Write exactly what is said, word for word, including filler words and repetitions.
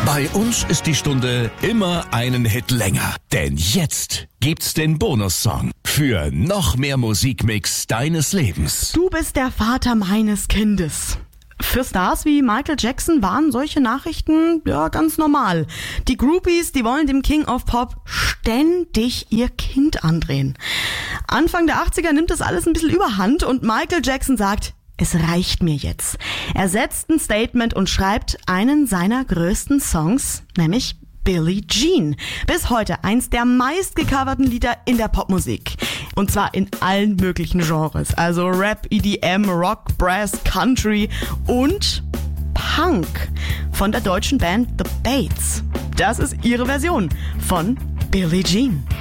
Bei uns ist die Stunde immer einen Hit länger. Denn jetzt gibt's den Bonussong für noch mehr Musikmix deines Lebens. Du bist der Vater meines Kindes. Für Stars wie Michael Jackson waren solche Nachrichten ja ganz normal. Die Groupies, die wollen dem King of Pop ständig ihr Kind andrehen. Anfang der achtziger nimmt das alles ein bisschen überhand und Michael Jackson sagt, es reicht mir jetzt. Er setzt ein Statement und schreibt einen seiner größten Songs, nämlich Billie Jean. Bis heute eins der meistgecoverten Lieder in der Popmusik. Und zwar in allen möglichen Genres. Also Rap, E D M, Rock, Brass, Country und Punk von der deutschen Band The Bates. Das ist ihre Version von Billie Jean.